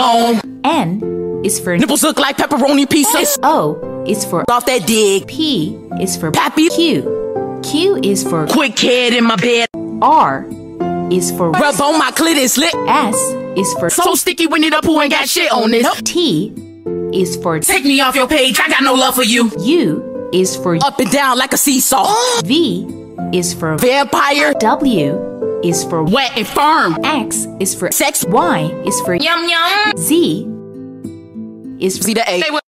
on. N is for Nipples look like pepperoni pieces. O is for Off that dig. P is for Pappy. Q is for Quick head in my bed. R is for Rub on my clit is lit. S is for So sticky when it up who ain't got shit on this. T is for Take me off your page, I got no love for you. U is for Up and down like a seesaw. V is for Vampire. W is for Wet and firm. X is for Sex. Y is for Yum yum. Z is for See the A.